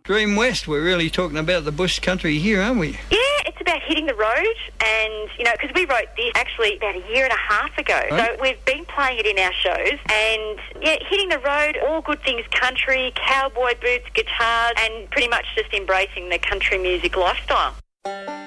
Dream West, we're really talking about the bush country here, aren't we? Yeah, it's about hitting the road and, because we wrote this actually about a year and a half ago. Right. So we've been playing it in our shows and, hitting the road, all good things country, cowboy boots, guitars, and pretty much just embracing the country music lifestyle.